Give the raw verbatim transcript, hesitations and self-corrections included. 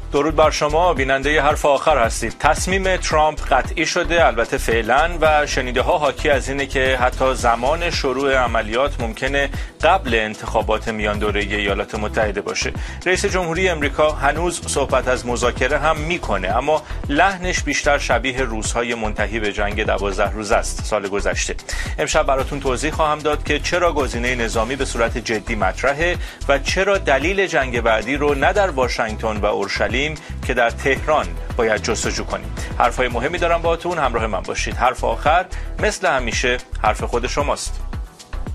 درود بر شما، بیننده حرف آخر هستید. تصمیم ترامپ قطعی شده، البته فعلا، و شنیده ها حاکی از اینه که حتی زمان شروع عملیات ممکنه قبل انتخابات میان دوره ایالات متحده باشه. رئیس جمهوری امریکا هنوز صحبت از مذاکره هم میکنه، اما لحنش بیشتر شبیه روزهای منتهی به جنگ دوازده روز است سال گذشته. امشب براتون توضیح خواهم داد که چرا گزینه نظامی به صورت جدی مطرحه و چرا دلیل جنگ بعدی رو نه در واشنگتن و اورشلیم که در تهران باید جستجو کنیم. حرفای مهمی دارم باهاتون، همراه من باشید. حرف آخر مثل همیشه حرف خود شماست.